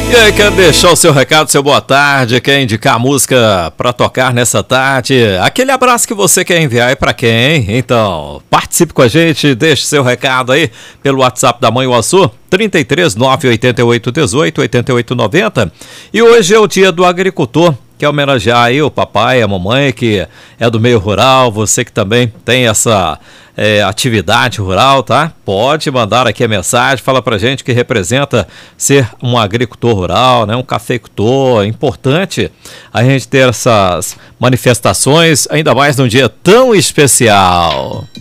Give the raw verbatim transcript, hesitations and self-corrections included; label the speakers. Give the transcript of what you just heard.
Speaker 1: E aí, quer deixar o seu recado, seu boa tarde, quer indicar música pra tocar nessa tarde? Aquele abraço que você quer enviar é pra quem? Então, participe com a gente, deixe seu recado aí pelo WhatsApp da Mãe Uaçu, trinta e três, nove oito oito, dezoito, oitenta e oito, noventa. E hoje é o dia do agricultor. Quer homenagear aí o papai, a mamãe, que é do meio rural, você que também tem essa é, atividade rural, tá? Pode mandar aqui a mensagem, fala pra gente que representa ser um agricultor rural, né? Um cafeicultor. É importante a gente ter essas manifestações, ainda mais num dia tão especial.